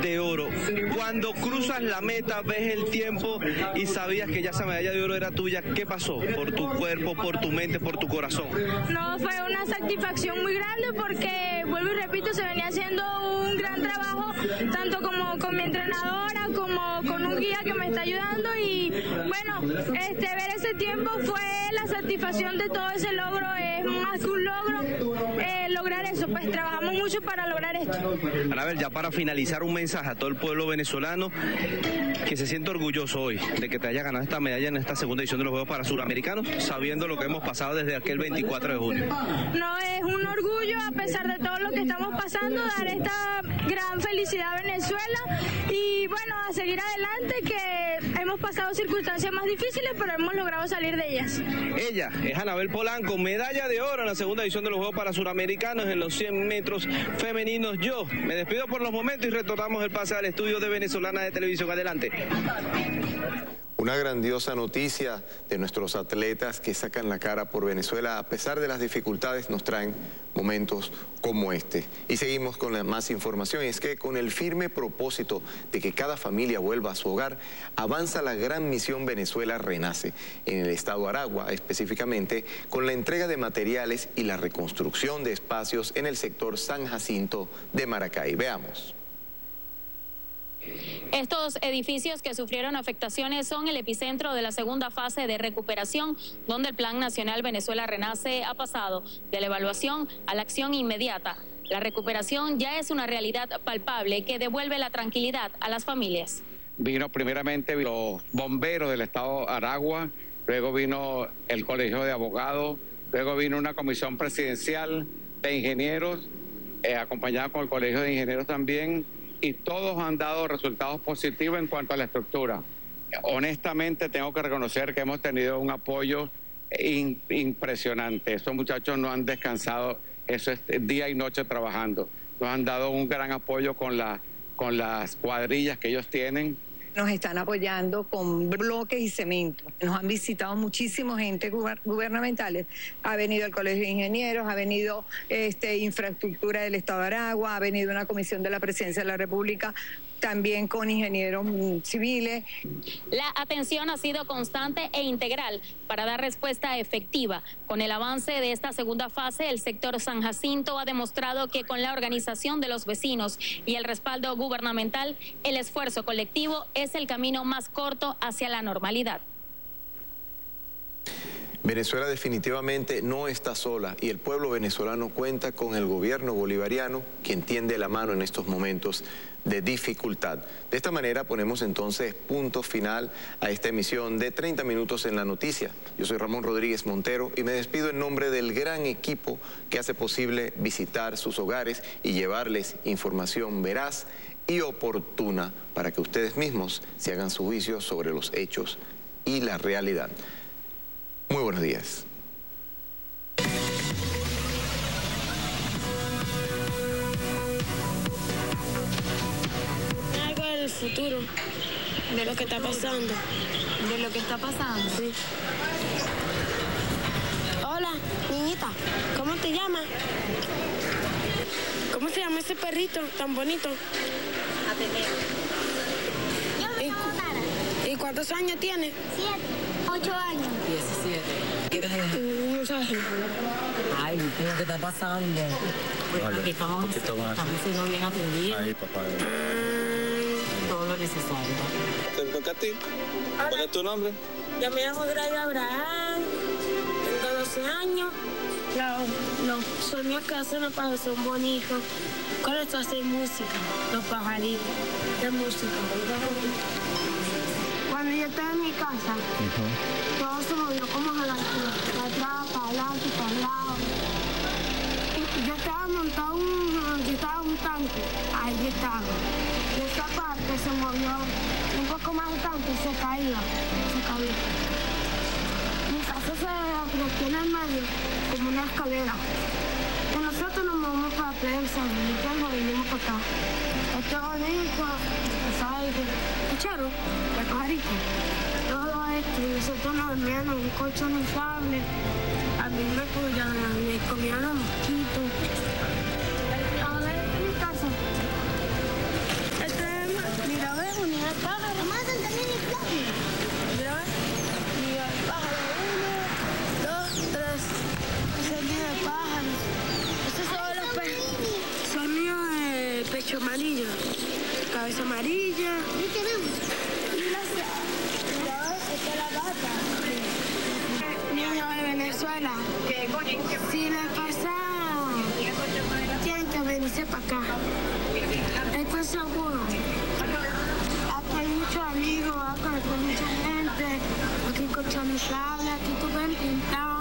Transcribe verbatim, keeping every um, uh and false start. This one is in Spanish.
de oro. Cuando cruzas la meta, ves el tiempo y sabías que ya esa medalla de oro era tuya. ¿Qué pasó por tu cuerpo, por tu mente, por tu corazón? No, fue una satisfacción muy grande porque, vuelvo y repito, se venía haciendo un gran trabajo, tanto como con mi entrenadora, como con un guía que me está ayudando y bueno, este, ver ese tiempo fue la satisfacción de todo ese logro, es más que un logro, eh, lograr eso, pues trabajamos mucho para lograr esto. Anabel, ya para finalizar, un mensaje a todo el pueblo venezolano que se siente orgulloso hoy de que te haya ganado esta medalla en esta segunda edición de los Juegos para Suramericanos, sabiendo lo que hemos pasado desde aquel veinticuatro de junio. No, es un orgullo, a pesar de todo lo que estamos pasando, dar esta gran felicidad a Venezuela y bueno, a seguir adelante, que hemos pasado circunstancias más difíciles, pero hemos logrado salir de ellas. Ella es Anabel Polanco, medalla de oro en la segunda edición de los Juegos para Suramericanos en los cien metros femeninos. Yo me despido por los momentos y retornamos el pase al estudio de Venezolana de Televisión. Adelante. Una grandiosa noticia de nuestros atletas que sacan la cara por Venezuela. A pesar de las dificultades, nos traen momentos como este. Y seguimos con la más información. Y es que con el firme propósito de que cada familia vuelva a su hogar, avanza la gran misión Venezuela Renace en el estado Aragua, específicamente con la entrega de materiales y la reconstrucción de espacios en el sector San Jacinto de Maracay. Veamos. Estos edificios que sufrieron afectaciones son el epicentro de la segunda fase de recuperación, donde el Plan Nacional Venezuela Renace ha pasado de la evaluación a la acción inmediata. La recuperación ya es una realidad palpable que devuelve la tranquilidad a las familias. Vino primeramente los bomberos del estado Aragua, luego vino el Colegio de Abogados, luego vino una comisión presidencial de ingenieros, eh, acompañada con el Colegio de Ingenieros también, y todos han dado resultados positivos en cuanto a la estructura. Honestamente, tengo que reconocer que hemos tenido un apoyo in, impresionante. Estos muchachos no han descansado, eso es día y noche trabajando. Nos han dado un gran apoyo con, la, con las cuadrillas que ellos tienen. Nos están apoyando con bloques y cemento. Nos han visitado muchísima gente gubernamentales. Ha venido el Colegio de Ingenieros, ha venido este, Infraestructura del Estado de Aragua, ha venido una comisión de la Presidencia de la República, también con ingenieros civiles. La atención ha sido constante e integral para dar respuesta efectiva. Con el avance de esta segunda fase, el sector San Jacinto ha demostrado que con la organización de los vecinos y el respaldo gubernamental, el esfuerzo colectivo es el camino más corto hacia la normalidad. Venezuela definitivamente no está sola y el pueblo venezolano cuenta con el gobierno bolivariano, quien tiende la mano en estos momentos de dificultad. De esta manera ponemos entonces punto final a esta emisión de treinta minutos en la noticia. Yo soy Ramón Rodríguez Montero y me despido en nombre del gran equipo que hace posible visitar sus hogares y llevarles información veraz y oportuna para que ustedes mismos se hagan su juicio sobre los hechos y la realidad. Muy buenos días. Algo del futuro, de lo que está pasando. ¿De lo que está pasando? Sí. Hola, niñita, ¿cómo te llamas? ¿Cómo se llama ese perrito tan bonito? Ateneo. Yo me llamo Tara. ¿Y cuántos años tiene? Siete. Ocho años. Diecisiete. Un mensaje. Ay, ¿qué te está pasando? Vale, aquí estamos, estamos siendo bien atendidos. Ahí, papá. Todo lo necesario. ¿Te toca a ti? ¿Cuál es tu nombre? Yo me llamo Gray Abraham. Tengo doce años. Los, los sueños que hacen los pájaros son bonitos. Con esto hacen música, los pajaritos de música. Cuando yo estaba en mi casa, uh-huh, todo se movió como a la para atrás, para adelante, para el lado. Y yo estaba montado, un, yo estaba en un tanque, ahí yo estaba. Y esta parte se movió un poco más el tanque y se caía, se caía. Mi casa se bloqueó en el medio, como una escalera. Y nosotros nos movimos para la prensa, y nos vinimos para acá. Esto es bonito, ¿sabes? ¿Escucharon? El pajarito. Todo esto, y nosotros nos dormíamos en un colchón inflable. A mí me cuidaban, me comían los mosquitos. Ahora es mi casa. Este pájaro. Más también el pájaro. Mira, mira el pájaro. Uno, dos, tres. Ese es mío de pájaros. Estos son los peces. Son míos de pecho amarillo. Cabeza amarilla. ¿Y tenemos? Y la esta es la gata. Niños de Venezuela. Si les pasa, tienen que venirse para acá. Esto es seguro. Aquí hay muchos amigos, aquí hay mucha gente. Aquí encontramos sala, aquí tú puedes pintar.